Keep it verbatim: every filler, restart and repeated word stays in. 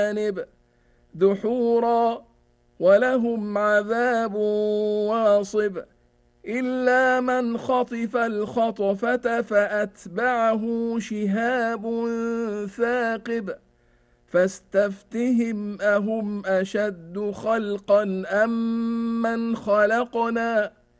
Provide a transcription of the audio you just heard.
جانب دحورا ولهم عذاب واصب إلا من خطف الخطفة فأتبعه شهاب ثاقب فاستفتهم أهم أشد خلقا أم من خلقنا